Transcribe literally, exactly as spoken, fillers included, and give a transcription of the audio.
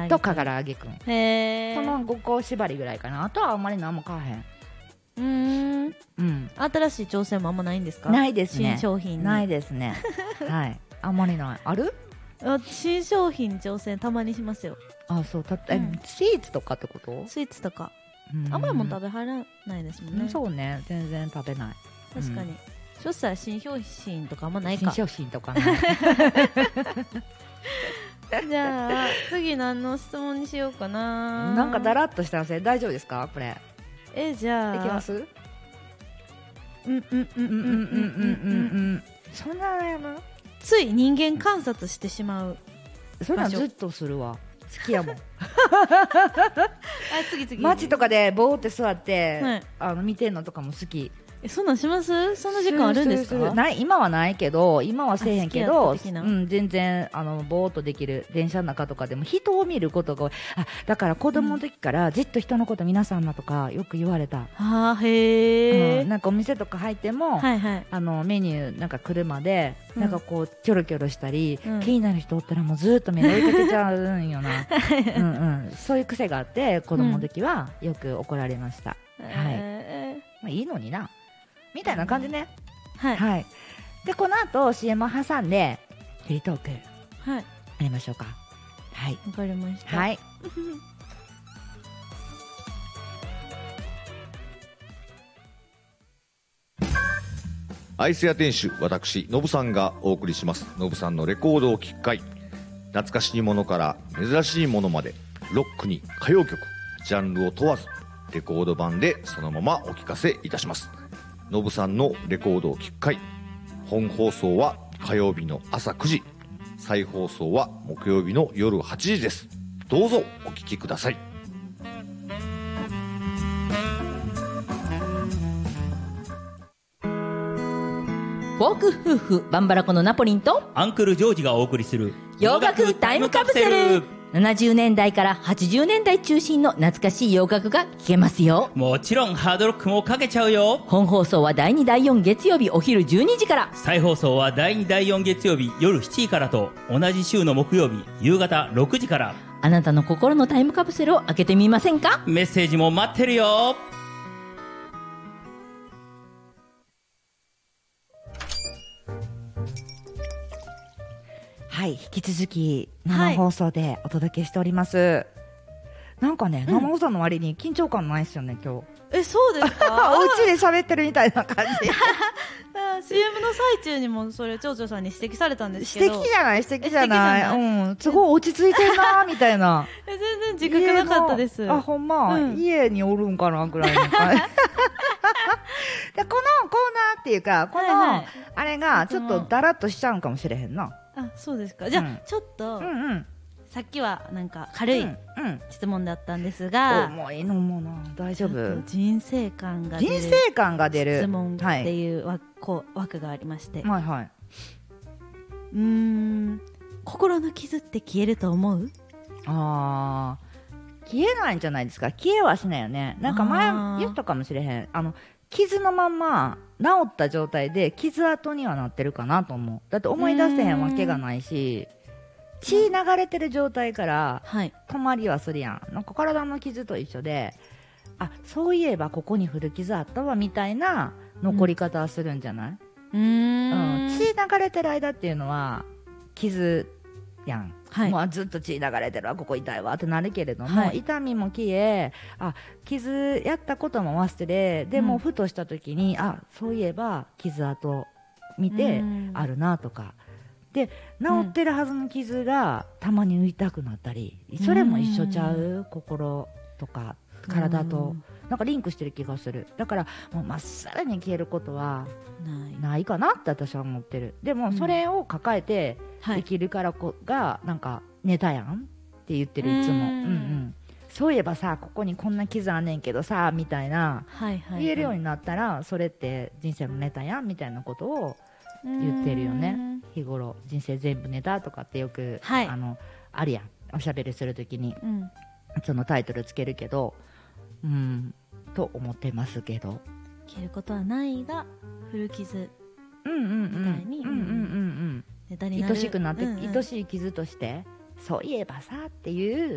とかがらあげくん、 へえ。 そのごこ縛りぐらいかな。あとはあんまり何も買わへん。 うーん。 うん、 新しい挑戦もあんまないんですか？ ないですね。 新商品にないですねはい、あんまりない。ある？ あ、新商品挑戦たまにしますよ。 あ、そう、たえ、 うん、 スイーツとかってこと？ スイーツとかうん、 甘いもん食べはらないですもんね、 うん、そうね、全然食べない。 確かに、うん、そしたら新商品とかあんまないか。 新商品とかないじゃあ次何の質問にしようかな。 なんかだらっとしたんで大丈夫ですかこれ？ え、じゃあいきます？ うんうんうんうんうんうんうん。 そんな悩む？ つい人間観察してしまう。 それはずっとするわ。好きやもんあ、 次次。 街とかでボーって座って、 はい、 あの見てんのとかも好き。 え、そんなんします？そんな時間あるんですか？ ない、今はないけど、今はせえへんけど、 うん、 全然あのぼーっとできる。電車の中とかでも人を見ることが多い。あ、だから子供の時からじっと人のこと皆さんなとかよく言われた。 あー、へー、 うん、なんかお店とか入っても、 はいはい、 あのメニューなんか来るまで、うん、なんかこうキョロキョロしたり、うん、気になる人おったらもうずっと目で追いかけちゃうんよなうん、うん、そういう癖があって子供の時はよく怒られました、うん、はい、えー、まあ、いいのになみたいな感じね、うん、はい、はい、でこの後 シーエム を挟んでフリートーク、はい、やりましょうか。はい、 わかりました。 はいアイス屋店主私のぶさんがお送りしますのぶさんのレコードを聴く会。懐かしいものから珍しいものまでロックに歌謡曲ジャンルを問わずレコード版でそのままお聴かせいたします。のぶさんのレコードを聴く会、本放送は火曜日の朝くじ、再放送は木曜日の夜はちじです。どうぞお聴きください。 フォーク夫婦バンバラコのナポリンとアンクルジョージがお送りする洋楽タイムカプセル。ななじゅうねんだいからはちじゅうねんだい中心の懐かしい洋楽が聴けますよ。 もちろんハードロックもかけちゃうよ。 本放送はだいにだいよん月曜日お昼じゅうにじから、 再放送はだいにだいよん月曜日夜しちじからと同じ週の木曜日夕方ろくじから。 あなたの心のタイムカプセルを開けてみませんか？ メッセージも待ってるよ。 はい、引き続き生放送でお届けしております、はい、なんかね、うん、生放送の割に緊張感ないですよね今日。 え、そうですか？ お家で喋ってるみたいな感じシーエム の最中にもそれ町長さんに指摘されたんですけど。 指摘じゃない指摘じゃない、うん、すごい落ち着いてるなみたいなえ全然自覚なかったです。 あ、ほんま、うん、家におるんかなぐらいの感じでこのコーナーっていうかこの、はいはい、あれがちょっとだらっとしちゃうんかもしれへんな。 あ、そうですか。じゃあ、うん、ちょっと、うんうん、さっきはなんか軽い質問だったんですが、 うんうん、重いのもな大丈夫。 人生観が出る人生観が出る質問っていう枠、はい、枠がありまして、 はいはい、 うーん、心の傷って消えると思う？ あー、消えないんじゃないですか。消えはしないよね。なんか前言ったかもしれへん。あの傷のまんま治った状態で傷跡にはなってるかなと思う。だって思い出せへんわけがないし、血流れてる状態から止まりはするやん。なんか体の傷と一緒で、あ、そういえばここに古傷あったわみたいな残り方はするんじゃない？ うーん、 うん、血流れてる間っていうのは傷やん、はい、もうずっと血流れてるわここ痛いわってなるけれども、はい、痛みも消え、あ、傷やったことも忘れ、でもふとした時に、うん、あ、そういえば傷跡見てあるなとかで、治ってるはずの傷がたまに痛くなったり、それも一緒ちゃう？心とか体となんかリンクしてる気がする。だからもうまっさらに消えることはないないかなって私は思ってる。でもそれを抱えて生きるからこがなんかネタやんって言ってるいつも。うんうん、そういえばさここにこんな傷あんねんけどさみたいな、はいはいはい、言えるようになったらそれって人生のネタやんみたいなことを言ってるよね。日頃人生全部ネタとかってよく、はい、あのあるやん、おしゃべりするときに、うん、そのタイトルつけるけど、うん、と思ってますけど、 消えることはないが古傷みたいにネタになる、 愛しくなって、うんうん、愛しい傷としてそういえばさっていう